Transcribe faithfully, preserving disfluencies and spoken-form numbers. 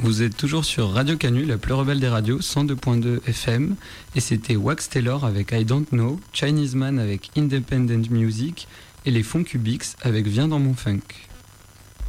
Vous êtes toujours sur Radio Canu, la plus rebelle des radios, cent deux point deux F M. Et c'était Wax Taylor avec I Don't Know, Chinese Man avec Independent Music et les Funkubix avec Viens dans mon funk.